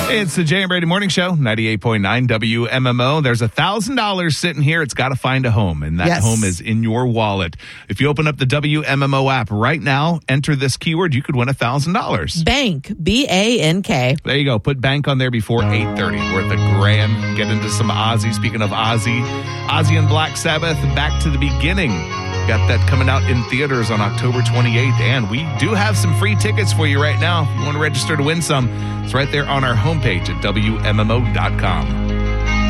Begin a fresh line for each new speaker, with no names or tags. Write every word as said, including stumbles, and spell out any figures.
It's the Jay and Brady Morning Show, ninety-eight point nine W M M O. There's one thousand dollars sitting here. It's got to find a home, and that
Yes.
home is in your wallet. If you open up the W M M O app right now, enter this keyword, you could win one thousand dollars.
Bank, B A N K.
There you go. Put bank on there before eight thirty. Worth a grand. Get into some Ozzy. Speaking of Ozzy, Ozzy and Black Sabbath, Back to the Beginning. Got that coming out in theaters on October twenty-eighth. And we do have some free tickets for you right now. If you want to register to win some, it's right there on our homepage at W M M O dot com.